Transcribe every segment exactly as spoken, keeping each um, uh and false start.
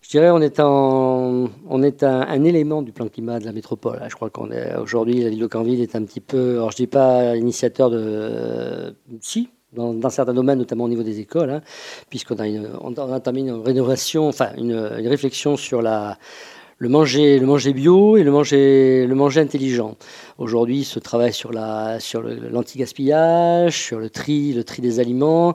Je dirais on est, en, on est un, un élément du plan climat de la métropole. Je crois qu'on est aujourd'hui, la ville de Canville est un petit peu, alors je dis pas initiateur de, euh, si, dans, dans certains domaines, notamment au niveau des écoles, hein, puisqu'on a, une, on a entamé une rénovation, enfin une, une réflexion sur la, le manger, le manger bio et le manger, le manger intelligent. Aujourd'hui, ce travail sur la, sur le- l'anti-gaspillage, sur le tri, le tri des aliments,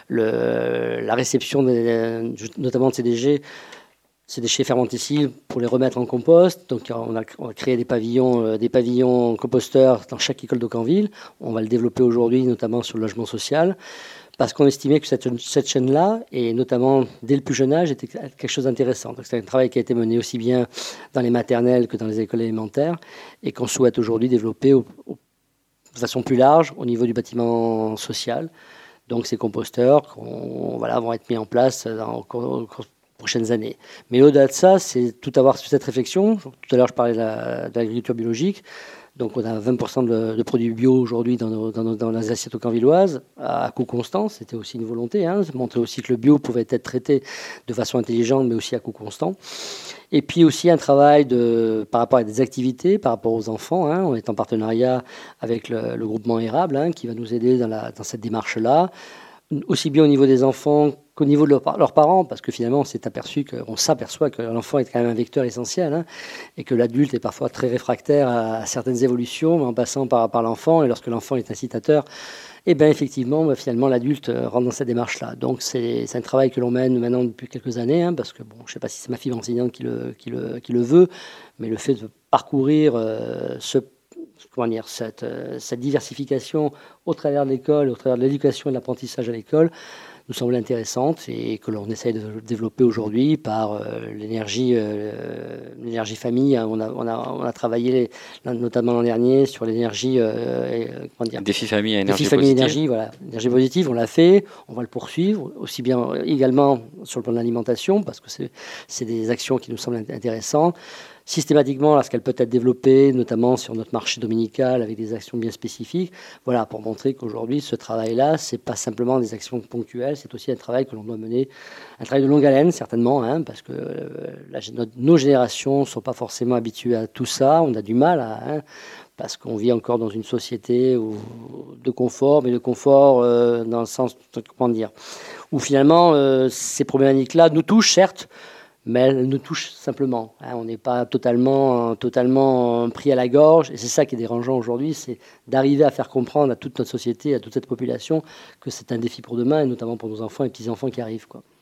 le, la réception des- notamment de ces déchets ces déchets fermentescibles pour les remettre en compost. Donc on a, on a créé des pavillons, euh, des pavillons composteurs dans chaque école de Canville. On va le développer aujourd'hui, notamment sur le logement social, parce qu'on estimait que cette, cette chaîne-là, et notamment dès le plus jeune âge, était quelque chose d'intéressant. Donc c'est un travail qui a été mené aussi bien dans les maternelles que dans les écoles élémentaires, et qu'on souhaite aujourd'hui développer au, au, de façon plus large au niveau du bâtiment social. Donc ces composteurs voilà, vont être mis en place dans, au cours, prochaines années. Mais au-delà de ça, c'est tout avoir sur cette réflexion. Tout à l'heure, je parlais de, la, de l'agriculture biologique. Donc on a vingt pour cent de, de produits bio aujourd'hui dans, nos, dans, nos, dans les assiettes canvilloises, à, à coût constant. C'était aussi une volonté, hein, de montrer aussi que le bio pouvait être traité de façon intelligente, mais aussi à coût constant. Et puis aussi un travail de, par rapport à des activités, par rapport aux enfants. Hein. On est en partenariat avec le, le groupement Érable, hein, qui va nous aider dans, la, dans cette démarche-là, aussi bien au niveau des enfants qu'au niveau de leur, leurs parents, parce que finalement on s'est aperçu qu'on s'aperçoit que l'enfant est quand même un vecteur essentiel, hein, et que l'adulte est parfois très réfractaire à, à certaines évolutions, mais en passant par, par l'enfant, et lorsque l'enfant est incitateur, et bien effectivement, bah, finalement, l'adulte euh, rentre dans cette démarche-là. Donc c'est, c'est un travail que l'on mène maintenant depuis quelques années, hein, parce que bon, je ne sais pas si c'est ma fibre enseignante qui le, qui, le, qui le veut, mais le fait de parcourir euh, ce comment dire, cette, euh, cette diversification au travers de l'école, au travers de l'éducation et de l'apprentissage à l'école, nous semble intéressante et que l'on essaye de développer aujourd'hui par euh, l'énergie, euh, l'énergie famille. On a, on a, on a travaillé notamment l'an dernier sur l'énergie, euh, comment dire, défi famille à défi énergie famille positive. énergie, voilà, énergie positive. On l'a fait, on va le poursuivre aussi bien également sur le plan de l'alimentation parce que c'est, c'est des actions qui nous semblent intéressantes. Systématiquement, lorsqu'elle peut être développée, notamment sur notre marché dominical, avec des actions bien spécifiques, voilà, pour montrer qu'aujourd'hui, ce travail-là, c'est pas simplement des actions ponctuelles, c'est aussi un travail que l'on doit mener, un travail de longue haleine, certainement, hein, parce que euh, la, notre, nos générations ne sont pas forcément habituées à tout ça, on a du mal à... Hein, parce qu'on vit encore dans une société où, de confort, mais de confort euh, dans le sens, comment dire, où finalement, euh, ces problématiques-là nous touchent, certes, mais elle nous touche simplement. Hein, on n'est pas totalement, totalement pris à la gorge, et c'est ça qui est dérangeant aujourd'hui, c'est d'arriver à faire comprendre à toute notre société, à toute cette population, que c'est un défi pour demain, et notamment pour nos enfants et petits-enfants qui arrivent, quoi.